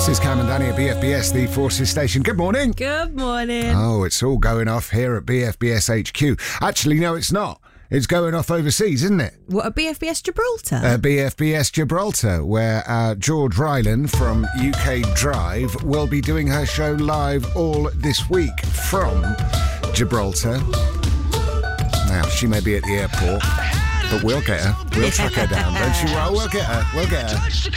is Cam and Danny at BFBS, the Forces station. Good morning. Good morning. Oh, it's all going off here at BFBS HQ. Actually, no, it's not. It's going off overseas, isn't it? What, a BFBS Gibraltar? BFBS Gibraltar, where George Ryland from UK Drive will be doing her show live all this week from Gibraltar. Now, she may be at the airport, but we'll get her. We'll track her down, don't you? Well, we'll get her.